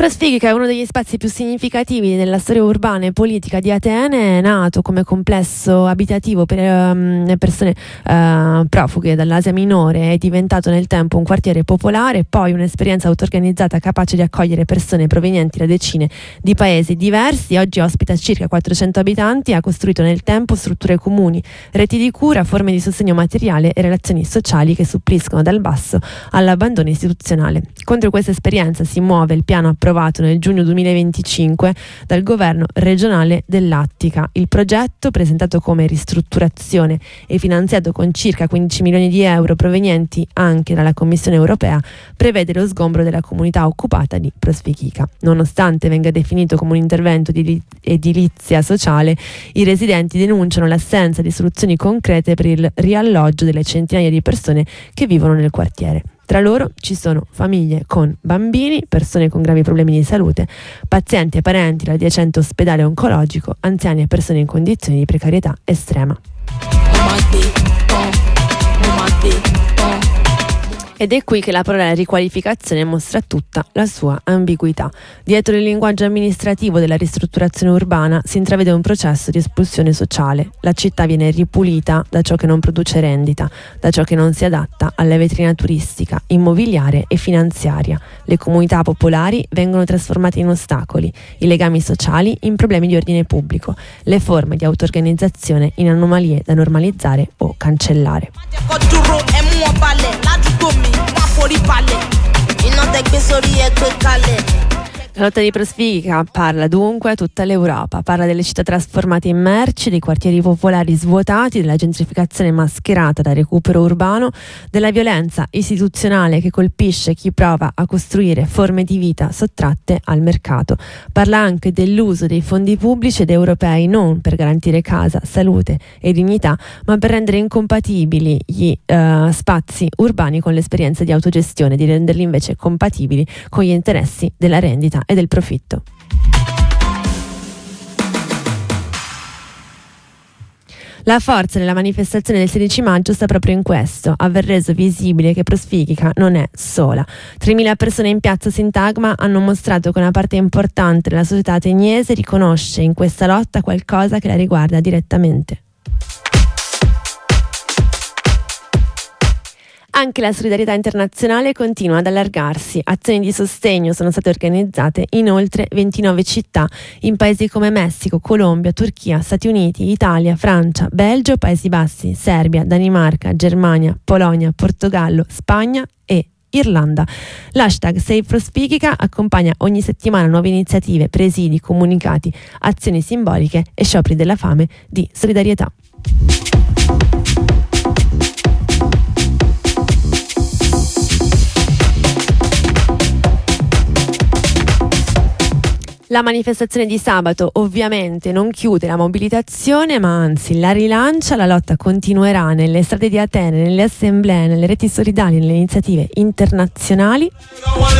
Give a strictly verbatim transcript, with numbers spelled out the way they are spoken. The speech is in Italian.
Prosfigica è uno degli spazi più significativi nella storia urbana e politica di Atene. È nato come complesso abitativo per um, persone uh, profughe dall'Asia Minore, è diventato nel tempo un quartiere popolare, poi un'esperienza auto-organizzata capace di accogliere persone provenienti da decine di paesi diversi. Oggi ospita circa quattrocento abitanti, ha costruito nel tempo strutture comuni, reti di cura, forme di sostegno materiale e relazioni sociali che suppliscono dal basso all'abbandono istituzionale. Contro questa esperienza si muove il piano approvato nel giugno duemilaventicinque dal governo regionale dell'Attica. Il progetto, presentato come ristrutturazione e finanziato con circa quindici milioni di euro provenienti anche dalla Commissione europea, prevede lo sgombro della comunità occupata di Prosfigica. Nonostante venga definito come un intervento di edilizia sociale, i residenti denunciano l'assenza di soluzioni concrete per il rialloggio delle centinaia di persone che vivono nel quartiere. Tra loro ci sono famiglie con bambini, persone con gravi problemi di salute, pazienti e parenti dell'adiacente ospedale oncologico, anziani e persone in condizioni di precarietà estrema. Ed è qui che la parola riqualificazione mostra tutta la sua ambiguità. Dietro il linguaggio amministrativo della ristrutturazione urbana si intravede un processo di espulsione sociale. La città viene ripulita da ciò che non produce rendita, da ciò che non si adatta alla vetrina turistica, immobiliare e finanziaria. Le comunità popolari vengono trasformate in ostacoli, i legami sociali in problemi di ordine pubblico, le forme di auto-organizzazione in anomalie da normalizzare o cancellare. La lotta di Prosfigica parla dunque a tutta l'Europa, parla delle città trasformate in merci, dei quartieri popolari svuotati, della gentrificazione mascherata da recupero urbano, della violenza istituzionale che colpisce chi prova a costruire forme di vita sottratte al mercato. Parla anche dell'uso dei fondi pubblici ed europei non per garantire casa, salute e dignità, ma per rendere incompatibili gli uh, spazi urbani con l'esperienza di autogestione, di renderli invece compatibili con gli interessi della rendita e del profitto. La forza della manifestazione del sedici maggio sta proprio in questo, aver reso visibile che Prosfigica non è sola. tremila persone in piazza Sintagma hanno mostrato che una parte importante della società ateniese riconosce in questa lotta qualcosa che la riguarda direttamente. Anche la solidarietà internazionale continua ad allargarsi. Azioni di sostegno sono state organizzate in oltre ventinove città, in paesi come Messico, Colombia, Turchia, Stati Uniti, Italia, Francia, Belgio, Paesi Bassi, Serbia, Danimarca, Germania, Polonia, Portogallo, Spagna e Irlanda. L'hashtag Save Prosfigica accompagna ogni settimana nuove iniziative, presidi, comunicati, azioni simboliche e scioperi della fame di solidarietà. La manifestazione di sabato ovviamente non chiude la mobilitazione, ma anzi la rilancia. La lotta continuerà nelle strade di Atene, nelle assemblee, nelle reti solidali, nelle iniziative internazionali.